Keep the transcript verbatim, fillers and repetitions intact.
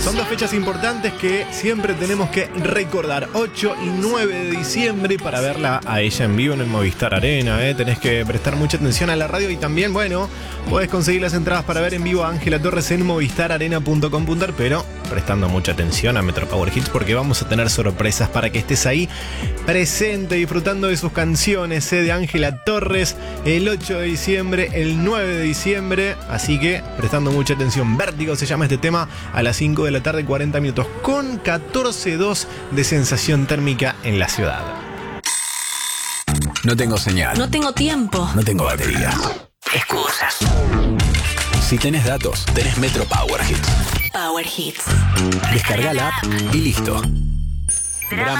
Son dos fechas importantes que siempre tenemos que recordar. ocho y nueve de diciembre para verla a ella en vivo en el Movistar Arena. ¿eh? Tenés que prestar mucha atención a la radio y también, bueno, podés conseguir las entradas para ver en vivo a Ángela Torres en movistar arena punto com punto ar, pero prestando mucha atención a Metro Power Hits porque vamos a tener sorpresas para que estés ahí presente, disfrutando de sus canciones ¿eh? de Ángela Torres el ocho de diciembre, el nueve de diciembre. Así que prestando mucha atención. Vértigo se llama este tema, a las cinco de la tarde, cuarenta minutos, con catorce coma dos de sensación térmica en la ciudad. No tengo señal. No tengo tiempo. No tengo batería. Excusas. Si tenés datos, tenés Metro Power Hits. Power Hits. Descarga la app y listo.